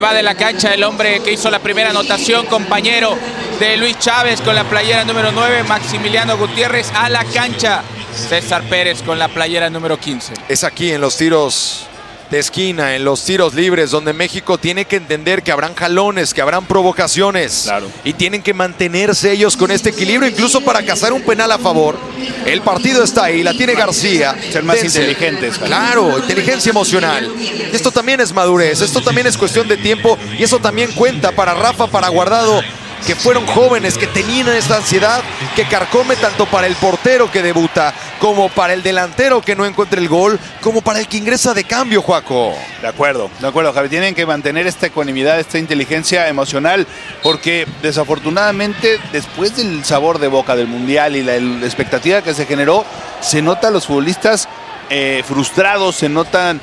Va de la cancha el hombre que hizo la primera anotación, compañero de Luis Chávez con la playera número 9, Maximiliano Gutiérrez a la cancha. César Pérez con la playera número 15. Es aquí en los tiros de esquina, en los tiros libres, donde México tiene que entender que habrán jalones, que habrán provocaciones. Claro. Y tienen que mantenerse ellos con este equilibrio, incluso para cazar un penal a favor. El partido está ahí, la tiene García. Ser más inteligentes. Claro, inteligencia emocional. Y esto también es madurez, esto también es cuestión de tiempo. Y eso también cuenta para Rafa, para Guardado, que fueron jóvenes, que tenían esta ansiedad que carcome tanto para el portero que debuta, como para el delantero que no encuentra el gol, como para el que ingresa de cambio, Joaco. De acuerdo, Javi. Tienen que mantener esta ecuanimidad, esta inteligencia emocional, porque desafortunadamente, después del sabor de boca del Mundial y la expectativa que se generó, se nota a los futbolistas frustrados, se notan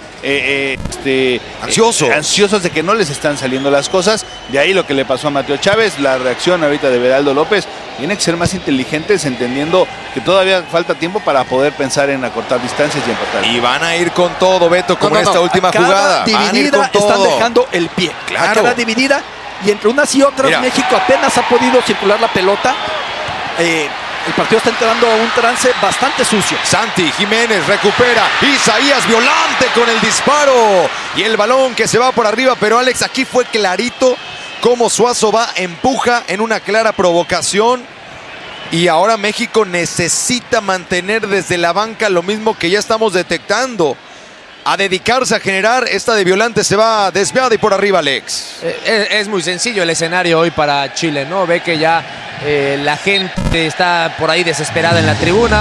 ansiosos de que no les están saliendo las cosas. De ahí lo que le pasó a Mateo Chávez, la reacción ahorita de Beraldo López. Tiene que ser más inteligentes, entendiendo que todavía falta tiempo para poder pensar en acortar distancias y empatar. Y van a ir con todo, Beto, como en esta última jugada. Dividida, van a ir con todo. están dejando el pie. Claro. A cada dividida, y entre unas y otras, Mira, México apenas ha podido circular la pelota. El partido está entrando a un trance bastante sucio. Santi Jiménez recupera. Isaías Violante con el disparo. Y el balón que se va por arriba. Pero Alex, aquí fue clarito cómo Suazo va, empuja en una clara provocación. Y ahora México necesita mantener desde la banca lo mismo que ya estamos detectando. A dedicarse a generar. Esta de Violante se va desviada y por arriba, Alex. Es muy sencillo el escenario hoy para Chile, ¿no? Ve que ya la gente está por ahí desesperada en la tribuna.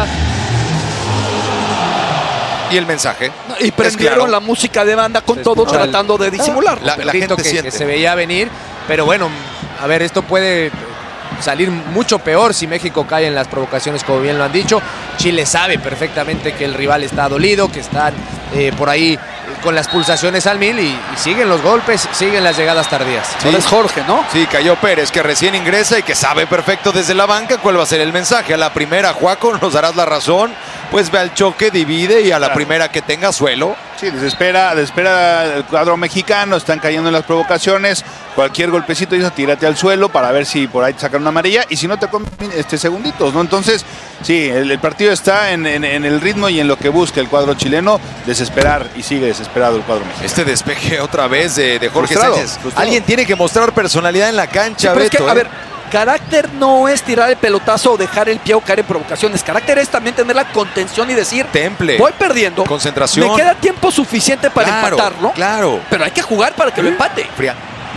Y el mensaje. Y prendieron claro. La música de banda con todo, tratando de disimular. La gente que siente. se veía venir, pero bueno, a ver, esto puede salir mucho peor si México cae en las provocaciones, como bien lo han dicho. Chile sabe perfectamente que el rival está dolido, que están por ahí con las pulsaciones al mil y siguen los golpes, siguen las llegadas tardías. Sí. Ahora es Jorge, ¿no? Sí, cayó Pérez, que recién ingresa y que sabe perfecto desde la banca cuál va a ser el mensaje. A la primera, Juaco, nos darás la razón, pues ve al choque, divide y a la primera que tenga suelo. Sí, desespera el cuadro mexicano, están cayendo en las provocaciones. Cualquier golpecito dice, tírate al suelo para ver si por ahí te sacan una amarilla y si no te comen segunditos, ¿no? Entonces, sí, el partido está en el ritmo y en lo que busca el cuadro chileno, desesperar, y sigue desesperado el cuadro mexicano. Este despeje otra vez de Jorge Frustrado. Sánchez. Alguien tiene que mostrar personalidad en la cancha, Pero Beto. es que, a ver, carácter no es tirar el pelotazo o dejar el pie o caer en provocaciones. Carácter es también tener la contención y decir, temple, voy perdiendo, concentración. me queda tiempo suficiente para empatarlo, claro. pero hay que jugar para que lo empate. Fría.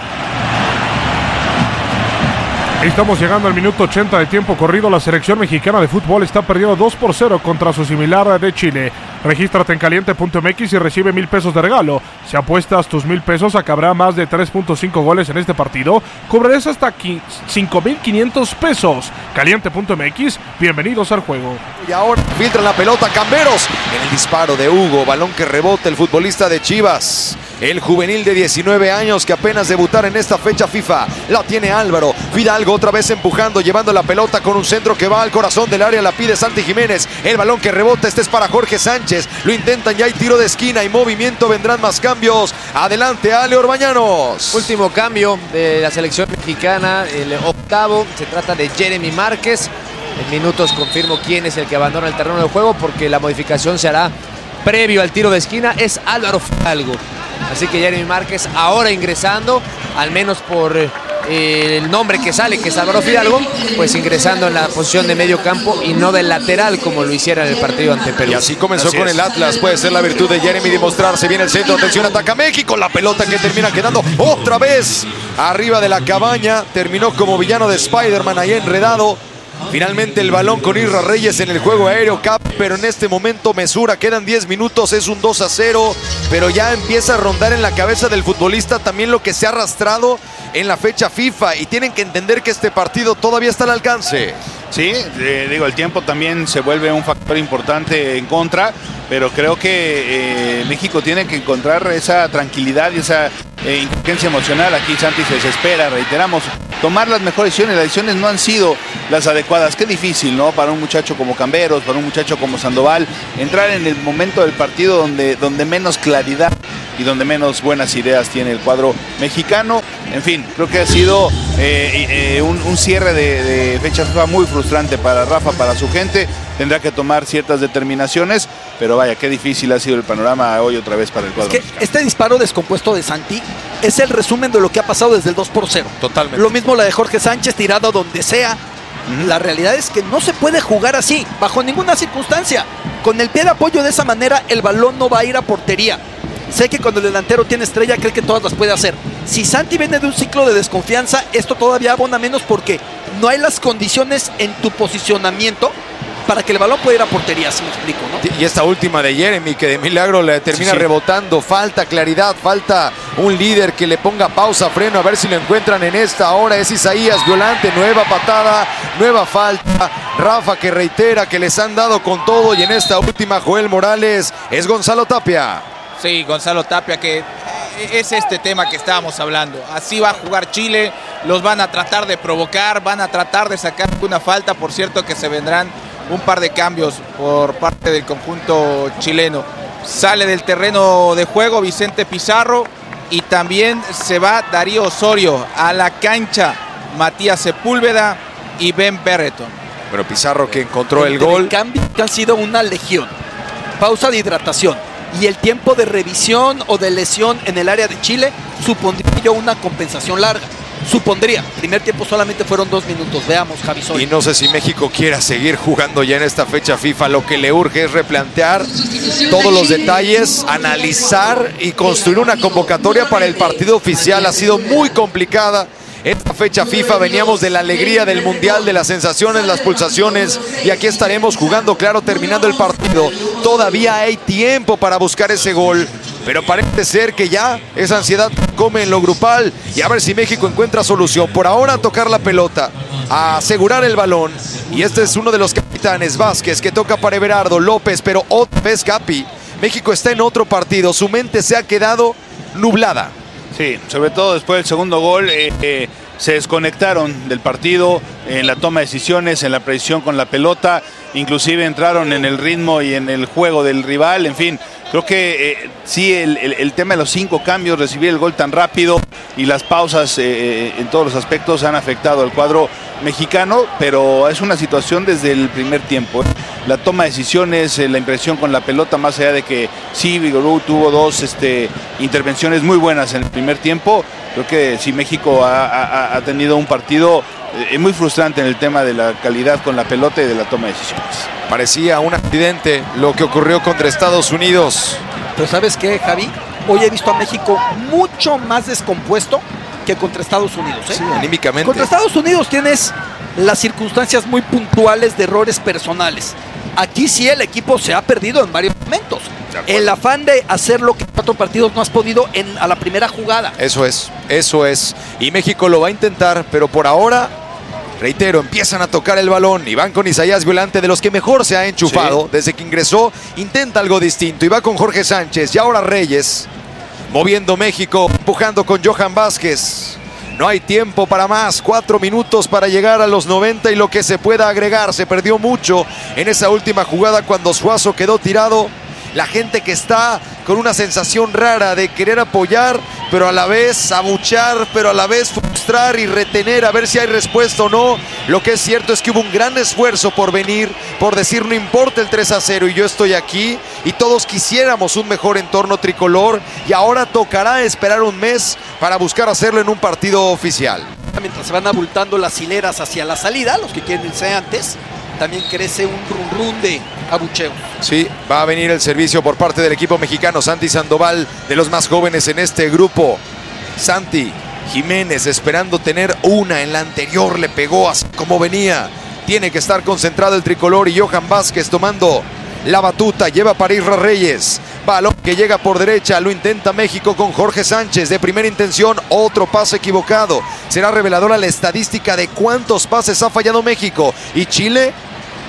Estamos llegando al minuto 80 de tiempo corrido. La selección mexicana de fútbol está perdiendo 2-0 contra su similar de Chile. Regístrate en caliente.mx y recibe 1,000 pesos de regalo. Si apuestas tus 1,000 pesos a que habrá más de 3.5 goles en este partido, cobrarás hasta 5,500 pesos. Caliente.mx, bienvenidos al juego. Y ahora filtran la pelota Camberos en el disparo de Hugo, balón que rebota el futbolista de Chivas, el juvenil de 19 años que apenas debutara en esta fecha FIFA. La tiene Álvaro Fidalgo otra vez empujando, llevando la pelota con un centro que va al corazón del área, la pide Santi Jiménez, el balón que rebota, este es para Jorge Sánchez, lo intentan, ya hay tiro de esquina y movimiento, vendrán más cambios. Adelante, Ale Orbañanos. Último cambio de la selección mexicana, el octavo, se trata de Jeremy Márquez. En minutos confirmo quién es el que abandona el terreno de juego, porque la modificación se hará previo al tiro de esquina, es Álvaro Fidalgo. Así que Jeremy Márquez ahora ingresando, al menos por el nombre que sale, que es Álvaro Fidalgo, pues ingresando en la posición de medio campo y no del lateral como lo hiciera en el partido ante Perú. Y así comenzó con el Atlas, puede ser la virtud de Jeremy demostrarse. Viene el centro, atención, ataca México, la pelota que termina quedando otra vez arriba de la cabaña, terminó como villano de Spider-Man ahí enredado. Finalmente el balón con Isra Reyes en el juego aéreo, pero en este momento mesura, quedan 10 minutos, es un 2-0, pero ya empieza a rondar en la cabeza del futbolista también lo que se ha arrastrado en la fecha FIFA, y tienen que entender que este partido todavía está al alcance. Sí, el tiempo también se vuelve un factor importante en contra. pero creo que México tiene que encontrar esa tranquilidad y esa inteligencia emocional. Aquí Santi se desespera, reiteramos, tomar las mejores decisiones. Las decisiones no han sido las adecuadas. Qué difícil, ¿no? Para un muchacho como Camberos, para un muchacho como Sandoval, entrar en el momento del partido donde menos claridad y donde menos buenas ideas tiene el cuadro mexicano. En fin, creo que ha sido un cierre de fecha FIFA muy frustrante para Rafa, para su gente. Tendrá que tomar ciertas determinaciones, pero vaya, qué difícil ha sido el panorama hoy otra vez para el cuadro mexicano. Este disparo descompuesto de Santi es el resumen de lo que ha pasado desde el 2-0. Totalmente. Lo mismo la de Jorge Sánchez, tirado donde sea. La realidad es que no se puede jugar así, bajo ninguna circunstancia. Con el pie de apoyo de esa manera, el balón no va a ir a portería. Sé que cuando el delantero tiene estrella, cree que todas las puede hacer. Si Santi viene de un ciclo de desconfianza, esto todavía abona menos porque no hay las condiciones en tu posicionamiento para que el balón pueda ir a portería, si me explico, ¿no? Y esta última de Jeremy, que de milagro le termina rebotando. Falta claridad, falta un líder que le ponga pausa, freno, a ver si lo encuentran en esta. Ahora es Isaías Violante, nueva patada, nueva falta. Rafa que reitera que les han dado con todo, y en esta última Joel Morales es Gonzalo Tapia. Sí, Gonzalo Tapia, que es este tema que estábamos hablando. Así va a jugar Chile, los van a tratar de provocar, van a tratar de sacar una falta. Por cierto que se vendrán un par de cambios por parte del conjunto chileno. Sale del terreno de juego Vicente Pizarro y también se va Darío Osorio. A la cancha Matías Sepúlveda y Ben Berreton. Bueno, Pizarro que encontró el gol. El cambio que ha sido una legión. Pausa de hidratación. Y el tiempo de revisión o de lesión en el área de Chile supondría una compensación larga. Supondría. Primer tiempo solamente fueron 2 minutos. Veamos, Javi Sol. Y no sé si México quiera seguir jugando ya en esta fecha FIFA. Lo que le urge es replantear todos los detalles, analizar y construir una convocatoria para el partido oficial. Ha sido muy complicada esta fecha FIFA. Veníamos de la alegría del Mundial, de las sensaciones, las pulsaciones, y aquí estaremos jugando, claro, terminando el partido. Todavía hay tiempo para buscar ese gol, pero parece ser que ya esa ansiedad come en lo grupal, y a ver si México encuentra solución. Por ahora, tocar la pelota, a asegurar el balón, y este es uno de los capitanes, Vázquez, que toca para Everardo López, pero otra vez Capi. México está en otro partido, su mente se ha quedado nublada. Sí, sobre todo después del segundo gol, se desconectaron del partido en la toma de decisiones, en la precisión con la pelota, inclusive entraron en el ritmo y en el juego del rival. En fin, creo que sí, el tema de los 5 cambios, recibir el gol tan rápido y las pausas en todos los aspectos han afectado al cuadro mexicano, pero es una situación desde el primer tiempo. La toma de decisiones, la impresión con la pelota, más allá de que sí, Vigorú tuvo 2 intervenciones muy buenas en el primer tiempo. Creo que sí, México ha tenido un partido muy frustrante en el tema de la calidad con la pelota y de la toma de decisiones. Parecía un accidente lo que ocurrió contra Estados Unidos. Pero ¿sabes qué, Javi? Hoy he visto a México mucho más descompuesto que contra Estados Unidos, ¿eh? Sí, anímicamente. Contra Estados Unidos tienes las circunstancias muy puntuales de errores personales. Aquí sí el equipo se ha perdido en varios momentos. El afán de hacer lo que 4 partidos no has podido a la primera jugada. Eso es. Y México lo va a intentar, pero por ahora, reitero, empiezan a tocar el balón y van con Isaías Violante, de los que mejor se ha enchufado desde que ingresó. Intenta algo distinto y va con Jorge Sánchez y ahora Reyes, moviendo México, empujando con Johan Vázquez. No hay tiempo para más, 4 minutos para llegar a los 90 y lo que se pueda agregar. Se perdió mucho en esa última jugada cuando Suazo quedó tirado. La gente que está con una sensación rara de querer apoyar, pero a la vez abuchar, pero a la vez frustrar y retener a ver si hay respuesta o no. Lo que es cierto es que hubo un gran esfuerzo por venir, por decir no importa el 3-0 y yo estoy aquí, y todos quisiéramos un mejor entorno tricolor, y ahora tocará esperar un mes para buscar hacerlo en un partido oficial. Mientras se van abultando las hileras hacia la salida, los que quieren irse antes, también crece un run de abucheo. Sí, va a venir el servicio por parte del equipo mexicano. Santi Sandoval, de los más jóvenes en este grupo. Santi Jiménez esperando tener una, en la anterior le pegó así como venía. Tiene que estar concentrado el tricolor, y Johan Vázquez tomando la batuta, lleva para Isra Reyes. Balón que llega por derecha, lo intenta México con Jorge Sánchez de primera intención, otro pase equivocado. Será reveladora la estadística de cuántos pases ha fallado México. Y Chile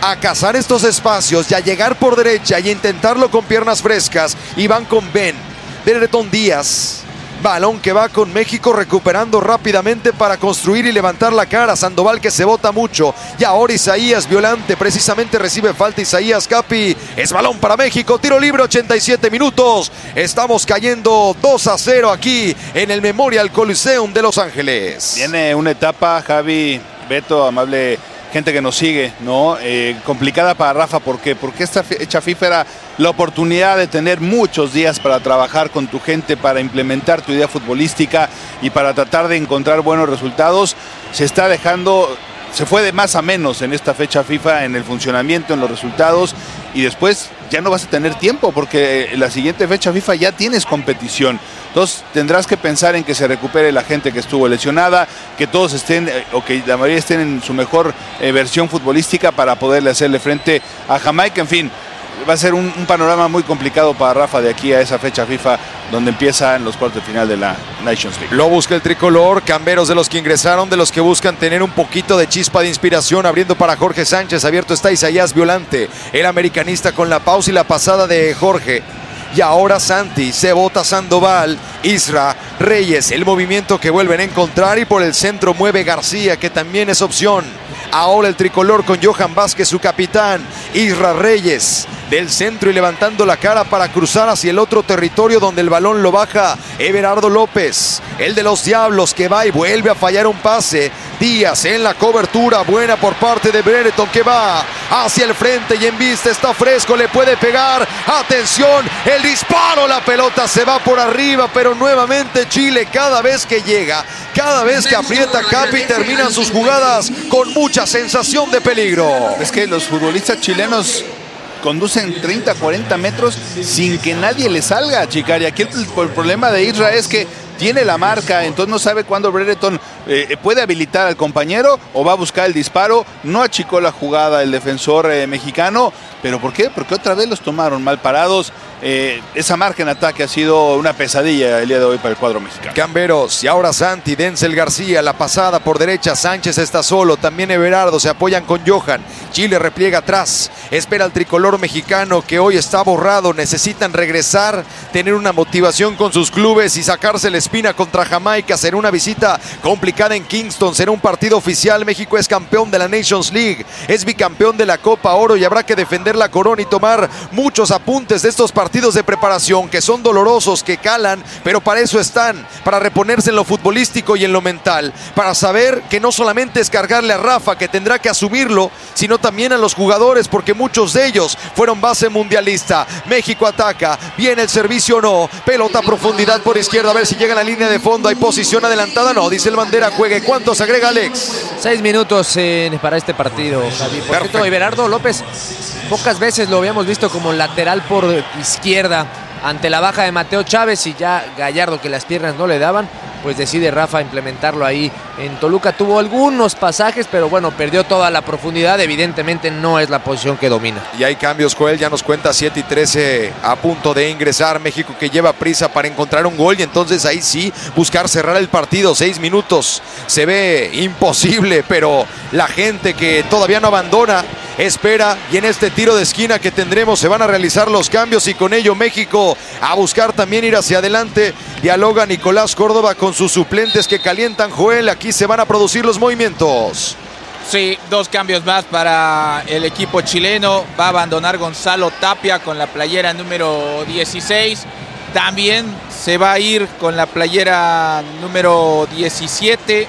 a cazar estos espacios y a llegar por derecha y intentarlo con piernas frescas. Y van con Brereton Díaz. Balón que va con México recuperando rápidamente para construir y levantar la cara. Sandoval que se bota mucho. Y ahora Isaías Violante precisamente recibe falta. Isaías Capi. Es balón para México. Tiro libre, 87 minutos. Estamos cayendo 2-0 aquí en el Memorial Coliseum de Los Ángeles. Viene una etapa, Javi, Beto, amable gente que nos sigue, ¿no? Complicada para Rafa. ¿Por qué? Porque esta fecha FIFA era la oportunidad de tener muchos días para trabajar con tu gente, para implementar tu idea futbolística y para tratar de encontrar buenos resultados. Se está dejando, se fue de más a menos en esta fecha FIFA, en el funcionamiento, en los resultados, y después ya no vas a tener tiempo porque la siguiente fecha FIFA ya tienes competición. Entonces tendrás que pensar en que se recupere la gente que estuvo lesionada, que todos estén, o que la mayoría estén en su mejor versión futbolística para poderle hacerle frente a Jamaica. En fin, va a ser un panorama muy complicado para Rafa de aquí a esa fecha FIFA donde empiezan los cuartos de final de la Nations League. Lo busca el tricolor, camberos de los que ingresaron, de los que buscan tener un poquito de chispa de inspiración, abriendo para Jorge Sánchez, abierto está Isaías Violante, el americanista con la pausa y la pasada de Jorge. Y ahora Santi, se bota Sandoval, Isra, Reyes, el movimiento que vuelven a encontrar y por el centro mueve García, que también es opción. Ahora el tricolor con Johan Vázquez, su capitán, Isra Reyes, del centro y levantando la cara para cruzar hacia el otro territorio donde el balón lo baja Everardo López, el de los Diablos, que va y vuelve a fallar un pase. Díaz en la cobertura, buena por parte de Brereton, que va hacia el frente y en vista está fresco, le puede pegar, atención, el disparo, la pelota se va por arriba, pero nuevamente Chile cada vez que llega, cada vez que aprieta Capi, terminan sus jugadas con mucha sensación de peligro. Es que los futbolistas chilenos conducen 30, 40 metros sin que nadie le salga a chicar. Y aquí el problema de Isra es que tiene la marca, entonces no sabe cuándo Brereton puede habilitar al compañero o va a buscar el disparo. No achicó la jugada el defensor mexicano. ¿Pero por qué? Porque otra vez los tomaron mal parados. Esa marca en ataque ha sido una pesadilla el día de hoy para el cuadro mexicano. Camberos y ahora Santi, Denzel García, la pasada por derecha, Sánchez está solo, también Everardo, se apoyan con Johan, Chile repliega atrás, espera al tricolor mexicano que hoy está borrado, necesitan regresar, tener una motivación con sus clubes y sacarse la espina contra Jamaica. Será una visita complicada en Kingston, será un partido oficial. México es campeón de la Nations League, es bicampeón de la Copa Oro y habrá que defender la corona y tomar muchos apuntes de estos partidos de preparación que son dolorosos, que calan, pero para eso están, para reponerse en lo futbolístico y en lo mental, para saber que no solamente es cargarle a Rafa, que tendrá que asumirlo, sino también a los jugadores, porque muchos de ellos fueron base mundialista. México ataca, viene el servicio o no, pelota a profundidad por izquierda, a ver si llega a la línea de fondo, hay posición adelantada, no, dice el bandera, juegue. ¿Cuántos agrega Alex? 6 minutos para este partido, Javi. Por cierto, Everardo López, pocas veces lo habíamos visto como lateral por izquierda ante la baja de Mateo Chávez y ya Gallardo, que las piernas no le daban, pues decide Rafa implementarlo ahí en Toluca. Tuvo algunos pasajes, pero bueno, perdió toda la profundidad. Evidentemente no es la posición que domina. Y hay cambios, Joel, ya nos cuenta 7:13 a punto de ingresar. México que lleva prisa para encontrar un gol y entonces ahí sí buscar cerrar el partido. 6 minutos, se ve imposible, pero la gente que todavía no abandona espera, y en este tiro de esquina que tendremos se van a realizar los cambios y con ello México a buscar también ir hacia adelante. Dialoga Nicolás Córdoba con sus suplentes que calientan, Joel. Aquí se van a producir los movimientos. Sí, 2 cambios más para el equipo chileno. Va a abandonar Gonzalo Tapia con la playera número 16. También se va a ir con la playera número 17.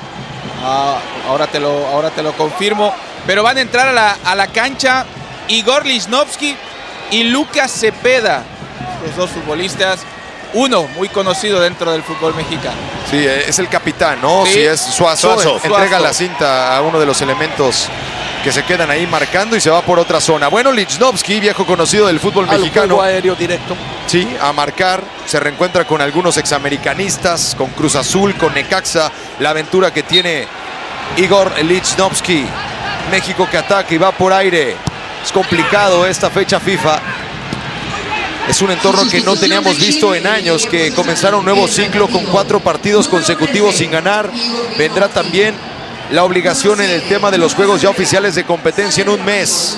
Ahora te lo confirmo. Pero van a entrar a la cancha Igor Lichnowsky y Lucas Cepeda. Los 2 futbolistas. Uno muy conocido dentro del fútbol mexicano. Sí, es el capitán, ¿no? Sí, sí, es Suazo. Entrega Suazo la cinta a uno de los elementos que se quedan ahí marcando y se va por otra zona. Bueno, Lichnowsky, viejo conocido del fútbol mexicano. Juego aéreo directo. Sí, a marcar. Se reencuentra con algunos examericanistas, con Cruz Azul, con Necaxa. La aventura que tiene Igor Lichnowsky. México que ataca y va por aire. Es complicado esta fecha FIFA. Es un entorno que no teníamos visto en años, que comenzara un nuevo ciclo con 4 partidos consecutivos sin ganar. Vendrá también la obligación en el tema de los juegos ya oficiales de competencia en un mes.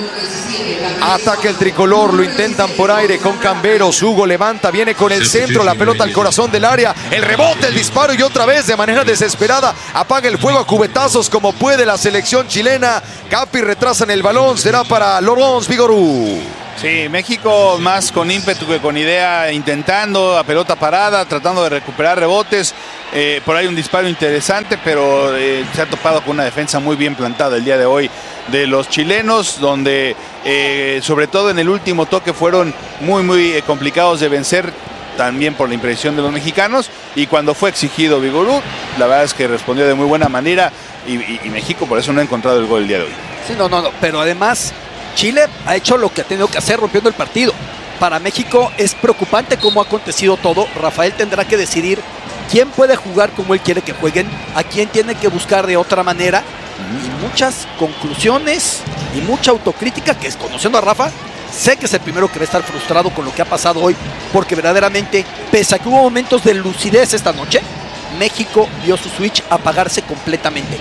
Ataca el tricolor, lo intentan por aire con Camberos. Hugo levanta, viene con el centro, la pelota al corazón del área, el rebote, el disparo y otra vez de manera desesperada apaga el fuego a cubetazos como puede la selección chilena. Capi retrasan el balón, será para Laurence Vigorú. Sí, México más con ímpetu que con idea, intentando a pelota parada, tratando de recuperar rebotes. Por ahí un disparo interesante, pero se ha topado con una defensa muy bien plantada el día de hoy de los chilenos, donde sobre todo en el último toque fueron muy complicados de vencer, también por la impresión de los mexicanos, y cuando fue exigido Vigorú, la verdad es que respondió de muy buena manera, y México por eso no ha encontrado el gol el día de hoy. Sí, no, pero además Chile ha hecho lo que ha tenido que hacer rompiendo el partido. Para México es preocupante cómo ha acontecido todo. Rafael tendrá que decidir quién puede jugar como él quiere que jueguen, a quién tiene que buscar de otra manera, y muchas conclusiones y mucha autocrítica que, conociendo a Rafa, sé que es el primero que va a estar frustrado con lo que ha pasado hoy, porque verdaderamente, pese a que hubo momentos de lucidez esta noche, México vio su switch apagarse completamente.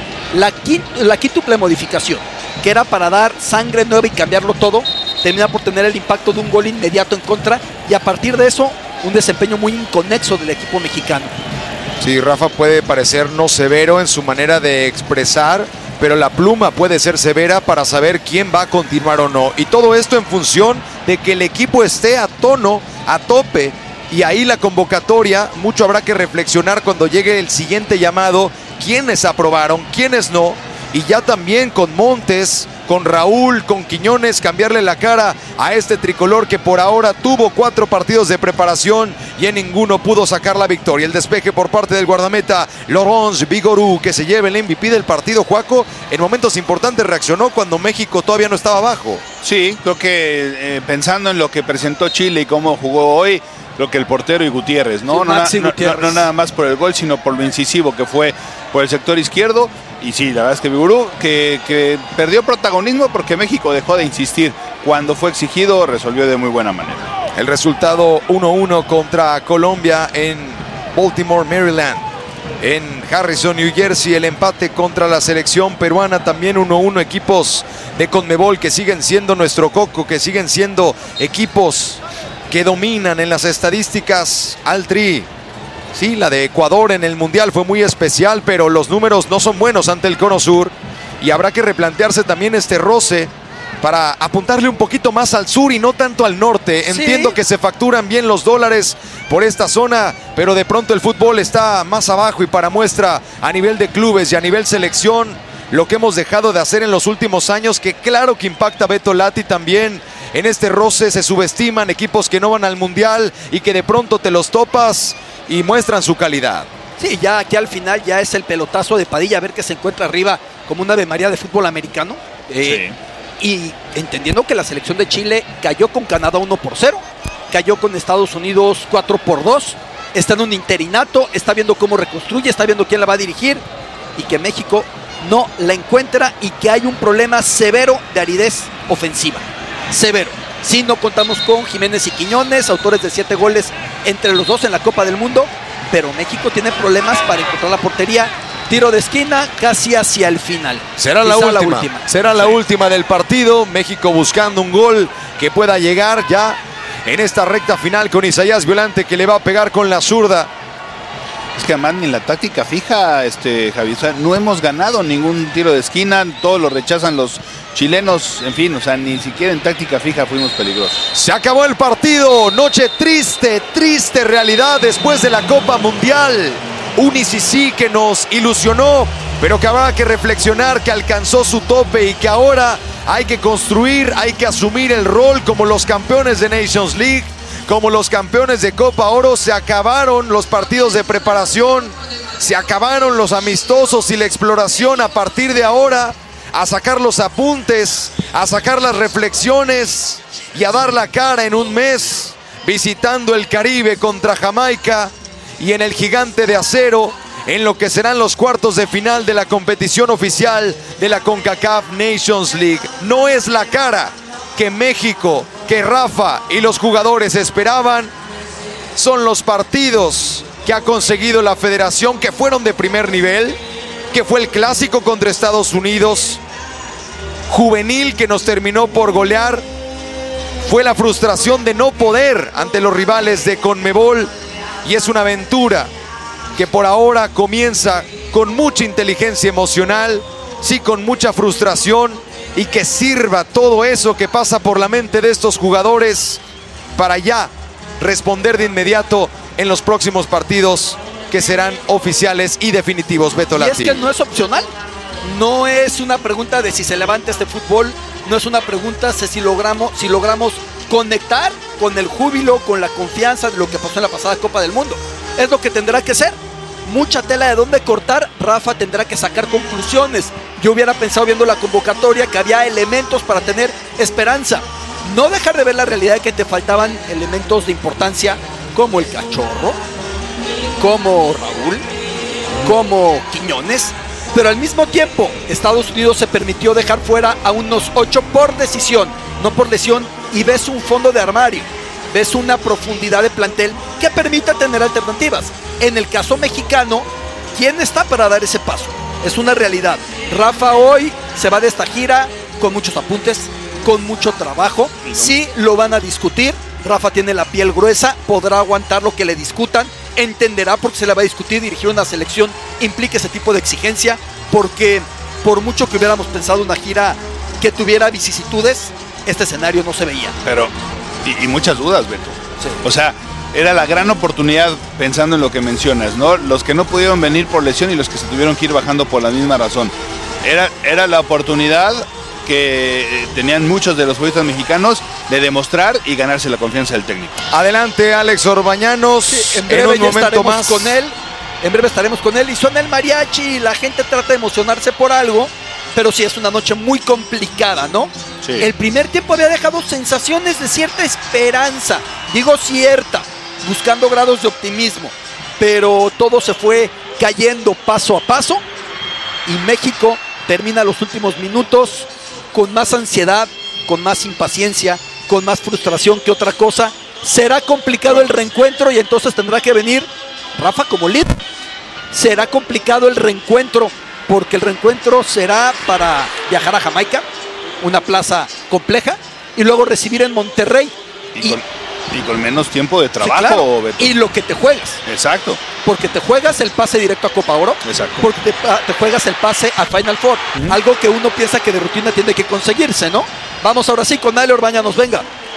La quíntuple modificación, que era para dar sangre nueva y cambiarlo todo, termina por tener el impacto de un gol inmediato en contra, y a partir de eso, un desempeño muy inconexo del equipo mexicano. Sí, Rafa puede parecernos severo en su manera de expresar, pero la pluma puede ser severa para saber quién va a continuar o no. Y todo esto en función de que el equipo esté a tono, a tope. Y ahí la convocatoria, mucho habrá que reflexionar cuando llegue el siguiente llamado, quiénes aprobaron, quiénes no. Y ya también con Montes, con Raúl, con Quiñones, cambiarle la cara a este tricolor que por ahora tuvo 4 partidos de preparación y en ninguno pudo sacar la victoria. El despeje por parte del guardameta Laurence Vigorú, que se lleva el MVP del partido. Juaco, en momentos importantes reaccionó cuando México todavía no estaba abajo. Sí, creo que pensando en lo que presentó Chile y cómo jugó hoy, creo que el portero y Gutiérrez, ¿no? Sí, Gutiérrez. No nada más por el gol, sino por lo incisivo que fue por el sector izquierdo. Y sí, la verdad es que Vigorú, que perdió protagonismo porque México dejó de insistir. Cuando fue exigido, resolvió de muy buena manera. El resultado 1-1 contra Colombia en Baltimore, Maryland. En Harrison, New Jersey, el empate contra la selección peruana, también 1-1. Equipos de CONMEBOL que siguen siendo nuestro coco, que siguen siendo equipos que dominan en las estadísticas al tri. Sí, la de Ecuador en el Mundial fue muy especial, pero los números no son buenos ante el Cono Sur. Y habrá que replantearse también este roce para apuntarle un poquito más al sur y no tanto al norte. Sí. Entiendo que se facturan bien los dólares por esta zona, pero de pronto el fútbol está más abajo, y para muestra a nivel de clubes y a nivel selección, lo que hemos dejado de hacer en los últimos años, que claro que impacta a Beto Lati también. En este roce se subestiman equipos que no van al Mundial y que de pronto te los topas y muestran su calidad. Sí, ya aquí al final ya es el pelotazo de Padilla, a ver que se encuentra arriba como una Ave María de fútbol americano. Sí. Y entendiendo que la selección de Chile cayó con Canadá 1-0, cayó con Estados Unidos 4-2, está en un interinato, está viendo cómo reconstruye, está viendo quién la va a dirigir, y que México no la encuentra, y que hay un problema severo de aridez ofensiva. Severo. Sí, no contamos con Jiménez y Quiñones, autores de 7 goles entre los dos en la Copa del Mundo, pero México tiene problemas para encontrar la portería. Tiro de esquina casi hacia el final. Será la última. Será la última del partido. México buscando un gol que pueda llegar ya en esta recta final con Isaías Violante, que le va a pegar con la zurda. Es que además ni la táctica fija, Javi, o sea, no hemos ganado ningún tiro de esquina, todos lo rechazan los chilenos, en fin, o sea, ni siquiera en táctica fija fuimos peligrosos. Se acabó el partido, noche triste, triste realidad después de la Copa Mundial. Un ICC que nos ilusionó, pero que habrá que reflexionar que alcanzó su tope y que ahora hay que construir, hay que asumir el rol como los campeones de Nations League, como los campeones de Copa Oro. Se acabaron los partidos de preparación, se acabaron los amistosos y la exploración. A partir de ahora, a sacar los apuntes, a sacar las reflexiones y a dar la cara en un mes, visitando el Caribe contra Jamaica y en el Gigante de Acero, en lo que serán los cuartos de final de la competición oficial de la CONCACAF Nations League. No es la cara que México, que Rafa y los jugadores esperaban, son los partidos que ha conseguido la federación, que fueron de primer nivel, que fue el clásico contra Estados Unidos, juvenil que nos terminó por golear, fue la frustración de no poder ante los rivales de CONMEBOL, y es una aventura que por ahora comienza con mucha inteligencia emocional, sí, con mucha frustración, y que sirva todo eso que pasa por la mente de estos jugadores para ya responder de inmediato en los próximos partidos que serán oficiales y definitivos. Beto Lati. Y es que no es opcional, no es una pregunta de si se levanta este fútbol, no es una pregunta de si logramos conectar con el júbilo, con la confianza de lo que pasó en la pasada Copa del Mundo. Es lo que tendrá que ser. Mucha tela de dónde cortar. Rafa tendrá que sacar conclusiones. Yo hubiera pensado, viendo la convocatoria, que había elementos para tener esperanza. No dejar de ver la realidad de que te faltaban elementos de importancia, como el Cachorro, como Raúl, como Quiñones. Pero al mismo tiempo, Estados Unidos se permitió dejar fuera a unos 8 por decisión, no por lesión, y ves un fondo de armario, ves una profundidad de plantel que permite tener alternativas. En el caso mexicano, ¿quién está para dar ese paso? Es una realidad. Rafa hoy se va de esta gira con muchos apuntes, con mucho trabajo. Sí lo van a discutir. Rafa tiene la piel gruesa, podrá aguantar lo que le discutan, entenderá por qué se le va a discutir. Dirigir una selección implica ese tipo de exigencia, porque por mucho que hubiéramos pensado una gira que tuviera vicisitudes, este escenario no se veía. Pero, y muchas dudas, Beto. Sí. O sea, era la gran oportunidad, pensando en lo que mencionas, ¿no? Los que no pudieron venir por lesión y los que se tuvieron que ir bajando por la misma razón. Era la oportunidad que tenían muchos de los futbolistas mexicanos de demostrar y ganarse la confianza del técnico. Adelante, Alex Orbañanos. Sí, en breve ya estaremos con él. En breve estaremos con él y suena el mariachi y la gente trata de emocionarse por algo, pero sí es una noche muy complicada, ¿no? Sí. El primer tiempo había dejado sensaciones de cierta esperanza, digo cierta, buscando grados de optimismo, pero todo se fue cayendo paso a paso y México termina los últimos minutos con más ansiedad, con más impaciencia, con más frustración que otra cosa. Será complicado el reencuentro y entonces tendrá que venir Rafa como líder. Será complicado el reencuentro porque el reencuentro será para viajar a Jamaica, una plaza compleja, y luego recibir en Monterrey. Y con menos tiempo de trabajo, sí, claro. Beto. Y lo que te juegas. Exacto. Porque te juegas el pase directo a Copa Oro. Exacto. Porque te juegas el pase a Final Four. Algo que uno piensa que de rutina tiene que conseguirse, ¿no? Vamos ahora sí con Ale Orbañanos, venga.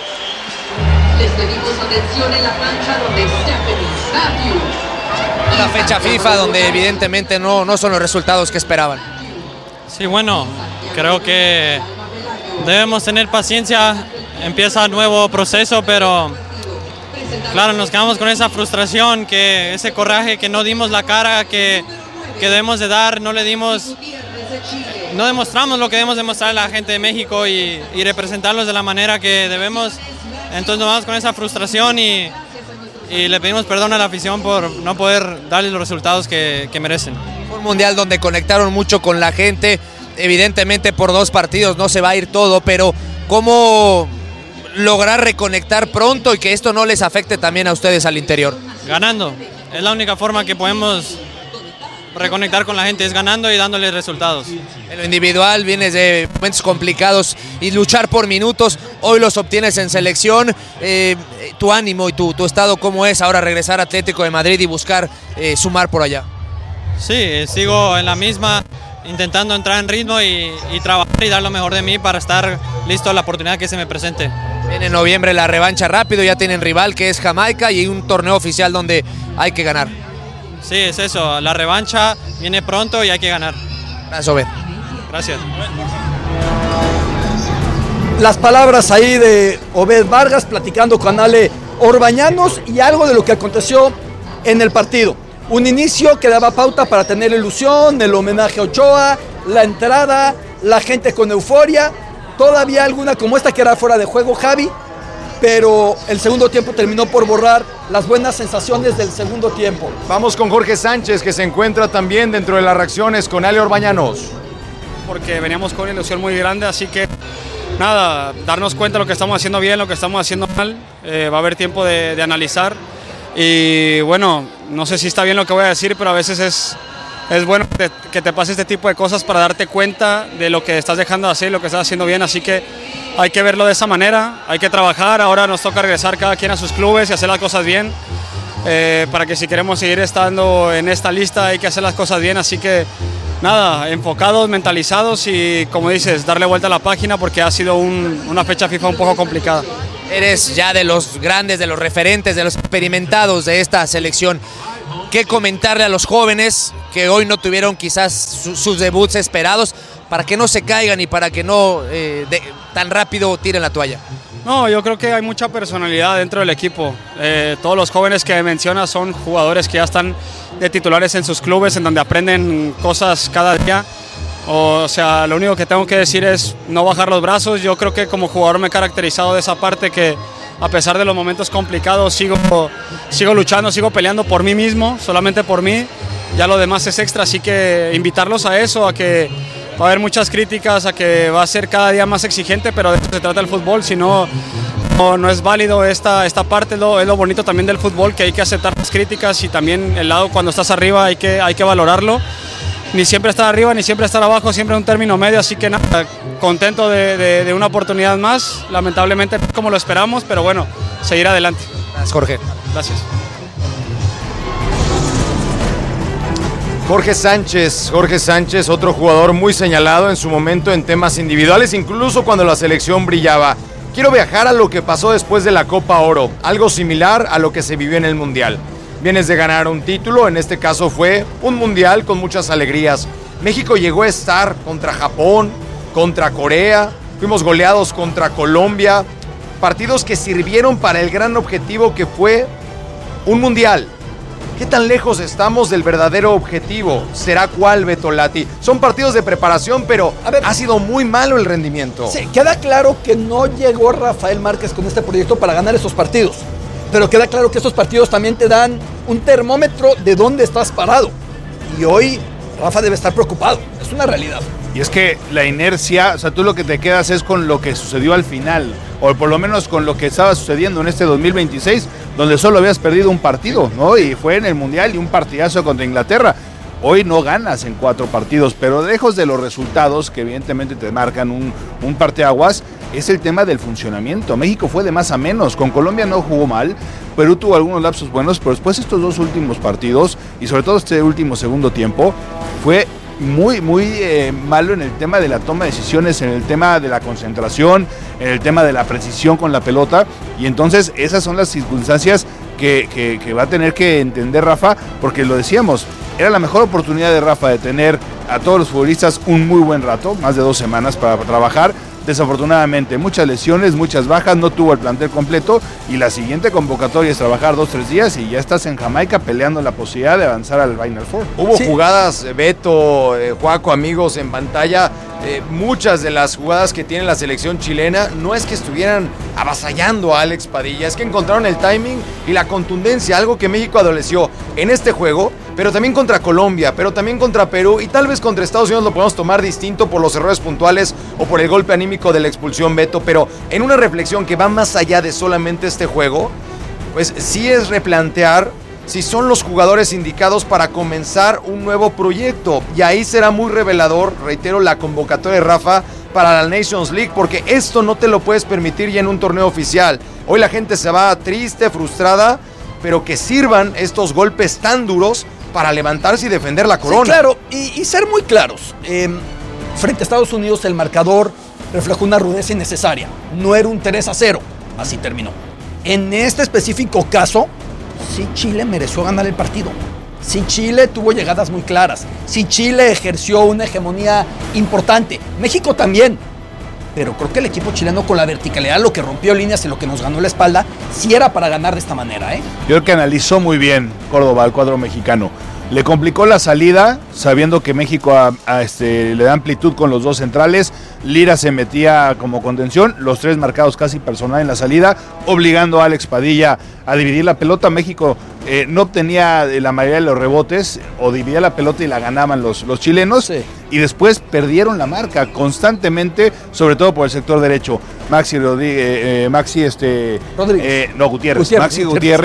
Les pedimos atención en la cancha donde Stephanie Matthews. Una fecha FIFA donde evidentemente no son los resultados que esperaban. Sí, bueno, creo que debemos tener paciencia. Empieza un nuevo proceso, pero claro, nos quedamos con esa frustración, que ese coraje que no dimos la cara que debemos de dar, no demostramos lo que debemos demostrar a la gente de México y representarlos de la manera que debemos. Entonces nos vamos con esa frustración y le pedimos perdón a la afición por no poder darles los resultados que merecen. Fue un mundial donde conectaron mucho con la gente, evidentemente por 2 partidos no se va a ir todo, pero ¿cómo lograr reconectar pronto y que esto no les afecte también a ustedes al interior? Ganando, es la única forma que podemos reconectar con la gente, es ganando y dándoles resultados. En lo individual vienes de momentos complicados y luchar por minutos, hoy los obtienes en selección. Tu ánimo y tu estado, ¿cómo es ahora regresar a Atlético de Madrid y buscar sumar por allá? Sí, sigo en la misma, intentando entrar en ritmo y trabajar y dar lo mejor de mí para estar listo a la oportunidad que se me presente. Viene en noviembre la revancha rápido, ya tienen rival que es Jamaica y un torneo oficial donde hay que ganar. Sí, es eso, la revancha viene pronto y hay que ganar. Gracias, Obed. Gracias. Las palabras ahí de Obed Vargas platicando con Ale Orbañanos y algo de lo que aconteció en el partido. Un inicio que daba pauta para tener ilusión, el homenaje a Ochoa, la entrada, la gente con euforia. Todavía alguna como esta que era fuera de juego, Javi, pero el segundo tiempo terminó por borrar las buenas sensaciones del segundo tiempo. Vamos con Jorge Sánchez, que se encuentra también dentro de las reacciones con Ale Orbañanos. Porque veníamos con una ilusión muy grande, así que nada, darnos cuenta de lo que estamos haciendo bien, lo que estamos haciendo mal. Va a haber tiempo de analizar. Y bueno, no sé si está bien lo que voy a decir, pero a veces es bueno que te pase este tipo de cosas para darte cuenta de lo que estás dejando de hacer y lo que estás haciendo bien, así que hay que verlo de esa manera, hay que trabajar, ahora nos toca regresar cada quien a sus clubes y hacer las cosas bien, para que si queremos seguir estando en esta lista hay que hacer las cosas bien, así que nada, enfocados, mentalizados y como dices, darle vuelta a la página porque ha sido una fecha FIFA un poco complicada. Eres ya de los grandes, de los referentes, de los experimentados de esta selección. ¿Qué comentarle a los jóvenes que hoy no tuvieron quizás sus debuts esperados para que no se caigan y para que no tan rápido tiren la toalla? No, yo creo que hay mucha personalidad dentro del equipo. Todos los jóvenes que mencionas son jugadores que ya están de titulares en sus clubes, en donde aprenden cosas cada día. O sea, lo único que tengo que decir es no bajar los brazos. Yo creo que como jugador me he caracterizado de esa parte que a pesar de los momentos complicados sigo luchando, sigo peleando por mí mismo, solamente por mí. Ya lo demás es extra, así que invitarlos a eso, a que va a haber muchas críticas, a que va a ser cada día más exigente, pero de eso se trata el fútbol, si no es válido esta parte, es lo bonito también del fútbol, que hay que aceptar las críticas y también el lado cuando estás arriba hay que valorarlo. Ni siempre estar arriba, ni siempre estar abajo, siempre un término medio, así que nada, contento de una oportunidad más, lamentablemente no como lo esperamos, pero bueno, seguir adelante. Gracias, Jorge. Gracias. Jorge Sánchez, otro jugador muy señalado en su momento en temas individuales, incluso cuando la selección brillaba. Quiero viajar a lo que pasó después de la Copa Oro, algo similar a lo que se vivió en el Mundial. Vienes de ganar un título, en este caso fue un mundial con muchas alegrías. México llegó a estar contra Japón, contra Corea, fuimos goleados contra Colombia, partidos que sirvieron para el gran objetivo que fue un mundial. ¿Qué tan lejos estamos del verdadero objetivo? ¿Será cuál, Beto Lati? Son partidos de preparación, pero ha sido muy malo el rendimiento. Sí, queda claro que no llegó Rafael Márquez con este proyecto para ganar esos partidos. Pero queda claro que estos partidos también te dan un termómetro de dónde estás parado. Y hoy Rafa debe estar preocupado, es una realidad. Y es que la inercia, o sea, tú lo que te quedas es con lo que sucedió al final, o por lo menos con lo que estaba sucediendo en este 2026, donde solo habías perdido un partido, ¿no? Y fue en el Mundial y un partidazo contra Inglaterra. Hoy no ganas en 4 partidos, pero lejos de los resultados que evidentemente te marcan un parteaguas, es el tema del funcionamiento. México fue de más a menos, con Colombia no jugó mal, Perú tuvo algunos lapsos buenos, pero después estos 2 últimos partidos, y sobre todo este último segundo tiempo, fue muy malo en el tema de la toma de decisiones, en el tema de la concentración, en el tema de la precisión con la pelota, y entonces esas son las circunstancias que va a tener que entender Rafa, porque lo decíamos, era la mejor oportunidad de Rafa de tener a todos los futbolistas un muy buen rato, más de 2 semanas para trabajar. Desafortunadamente, muchas lesiones, muchas bajas, no tuvo el plantel completo y la siguiente convocatoria es trabajar 2-3 días y ya estás en Jamaica peleando la posibilidad de avanzar al Final Four. Hubo jugadas, Beto, Juaco, amigos, en pantalla. Muchas de las jugadas que tiene la selección chilena no es que estuvieran avasallando a Alex Padilla, es que encontraron el timing y la contundencia, algo que México adoleció en este juego, pero también contra Colombia, pero también contra Perú y tal vez contra Estados Unidos lo podemos tomar distinto por los errores puntuales o por el golpe anímico de la expulsión, Beto, pero en una reflexión que va más allá de solamente este juego, pues sí es replantear si son los jugadores indicados para comenzar un nuevo proyecto. Y ahí será muy revelador, reitero, la convocatoria de Rafa para la Nations League, porque esto no te lo puedes permitir ya en un torneo oficial. Hoy la gente se va triste, frustrada, pero que sirvan estos golpes tan duros para levantarse y defender la corona. Sí, claro, y ser muy claros. Frente a Estados Unidos el marcador reflejó una rudeza innecesaria. No era un 3-0, así terminó. En este específico caso, sí Chile mereció ganar el partido. Sí Chile tuvo llegadas muy claras. Sí Chile ejerció una hegemonía importante. México también. Pero creo que el equipo chileno con la verticalidad, lo que rompió líneas y lo que nos ganó la espalda, sí era para ganar de esta manera, ¿eh? Yo creo que analizó muy bien Córdoba al cuadro mexicano. Le complicó la salida, sabiendo que México le da amplitud con los 2 centrales. Lira se metía como contención, los 3 marcados casi personal en la salida, obligando a Alex Padilla a dividir la pelota. México no obtenía la mayoría de los rebotes, o dividía la pelota y la ganaban los chilenos, sí. Y después perdieron la marca constantemente, sobre todo por el sector derecho. Gutiérrez. Maxi Gutiérrez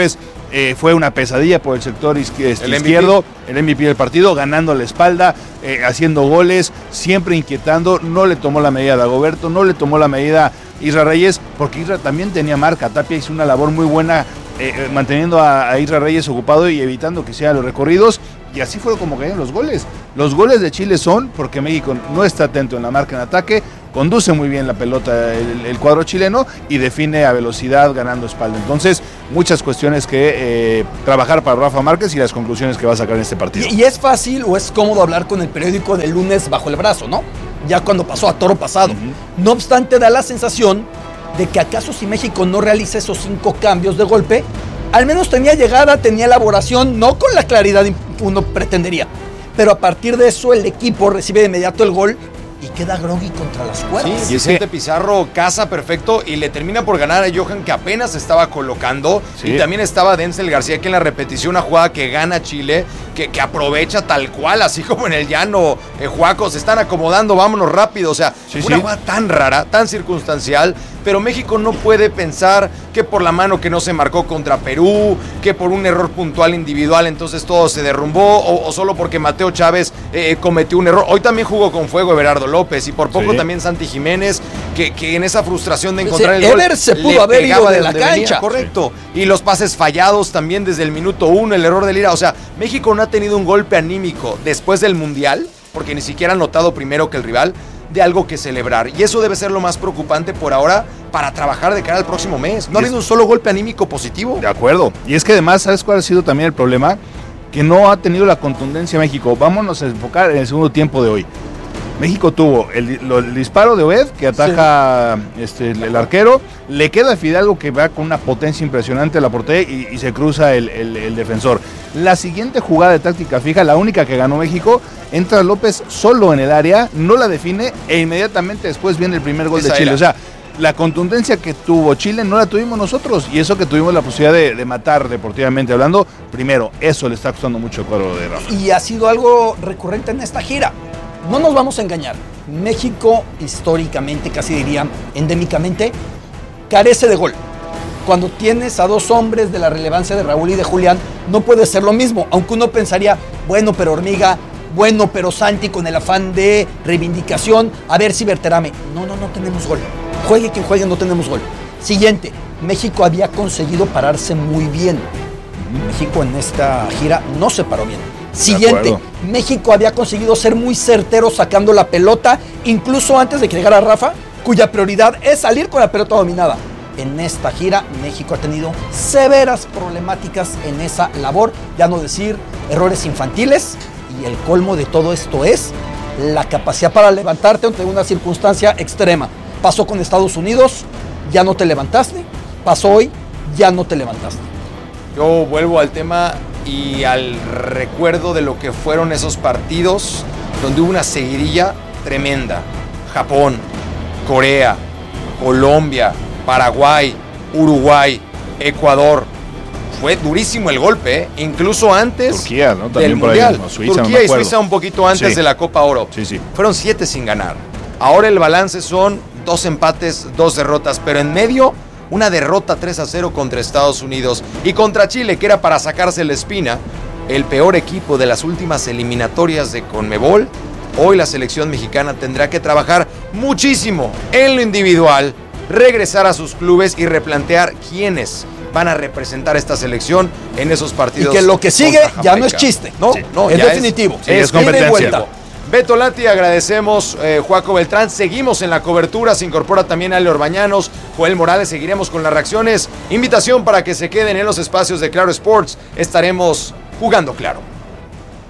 fue una pesadilla por el sector izquierdo, el MVP del partido, ganando la espalda, haciendo goles, siempre inquietando, no le tomó la medida a Dagoberto, no le tomó la medida Isra Reyes, porque Isra también tenía marca. Tapia hizo una labor muy buena manteniendo a Isra Reyes ocupado y evitando que hicieran los recorridos, y así fue como cayeron los goles. Los goles de Chile son porque México no está atento en la marca en ataque, conduce muy bien la pelota el cuadro chileno y define a velocidad ganando espalda. Entonces, muchas cuestiones que trabajar para Rafa Márquez y las conclusiones que va a sacar en este partido. Y es fácil o es cómodo hablar con el periódico del lunes bajo el brazo, ¿no? Ya cuando pasó a toro pasado. No obstante, da la sensación de que acaso si México no realiza esos 5 cambios de golpe, al menos tenía llegada, tenía elaboración, no con la claridad que uno pretendería. Pero a partir de eso el equipo recibe de inmediato el gol y queda groggy contra las cuerdas. Sí, Vicente Pizarro caza perfecto y le termina por ganar a Johan, que apenas se estaba colocando. Sí. Y también estaba Denzel García, que en la repetición, una jugada que gana Chile, que aprovecha tal cual, así como en el llano. Juaco, se están acomodando, vámonos rápido. O sea, una jugada tan rara, tan circunstancial. Pero México no puede pensar que por la mano que no se marcó contra Perú, que por un error puntual individual entonces todo se derrumbó, o solo porque Mateo Chávez cometió un error. Hoy también jugó con fuego Everardo López y por poco también Santi Jiménez, que en esa frustración de encontrar el gol, se pudo haber ido de la cancha. Venía, correcto. Y los pases fallados también desde el minuto 1, el error de Lira. O sea, México no ha tenido un golpe anímico después del Mundial, porque ni siquiera ha notado primero que el rival, de algo que celebrar. Y eso debe ser lo más preocupante por ahora para trabajar de cara al próximo mes. No ha habido un solo golpe anímico positivo. De acuerdo. Y es que además, ¿sabes cuál ha sido también el problema? Que no ha tenido la contundencia México. Vámonos a enfocar en el segundo tiempo de hoy. México tuvo el disparo de Obed, que ataja el arquero, le queda a Fidalgo, que va con una potencia impresionante a la portería y se cruza el defensor. La siguiente jugada de táctica fija, la única que ganó México, entra López solo en el área, no la define e inmediatamente después viene el primer gol de Chile. O sea, la contundencia que tuvo Chile no la tuvimos nosotros, y eso que tuvimos la posibilidad de matar deportivamente hablando, primero, eso le está costando mucho al cuadro de Rafa. Y ha sido algo recurrente en esta gira. No nos vamos a engañar, México históricamente, casi diría endémicamente, carece de gol. Cuando tienes a 2 hombres de la relevancia de Raúl y de Julián, no puede ser lo mismo, aunque uno pensaría, bueno, pero Hormiga, bueno, pero Santi, con el afán de reivindicación, a ver si Berterame. No tenemos gol. Juegue quien juegue, no tenemos gol. Siguiente, México había conseguido pararse muy bien. México en esta gira no se paró bien. Siguiente, México había conseguido ser muy certero sacando la pelota, incluso antes de que llegara Rafa, cuya prioridad es salir con la pelota dominada. En esta gira, México ha tenido severas problemáticas en esa labor, ya no decir errores infantiles, y el colmo de todo esto es la capacidad para levantarte ante una circunstancia extrema. Pasó con Estados Unidos, ya no te levantaste, pasó hoy, ya no te levantaste. Yo vuelvo al tema y al recuerdo de lo que fueron esos partidos donde hubo una seguidilla tremenda. Japón, Corea, Colombia, Paraguay, Uruguay, Ecuador. Fue durísimo el golpe, incluso antes Turquía, ¿no? También del por Mundial. Ahí, no, Suiza, Turquía y Suiza un poquito antes de la Copa Oro. Fueron 7 sin ganar. Ahora el balance son 2 empates, 2 derrotas, pero en medio una derrota 3-0 contra Estados Unidos y contra Chile, que era para sacarse la espina, el peor equipo de las últimas eliminatorias de CONMEBOL. Hoy la selección mexicana tendrá que trabajar muchísimo en lo individual, regresar a sus clubes y replantear quiénes van a representar esta selección en esos partidos. Y que lo que sigue ya no es chiste, ¿no? Es definitivo. Es competencia. Beto Lati, agradecemos, Juaco Beltrán, seguimos en la cobertura, se incorpora también Ale Orbañanos, Joel Morales, seguiremos con las reacciones, invitación para que se queden en los espacios de Claro Sports, estaremos jugando claro.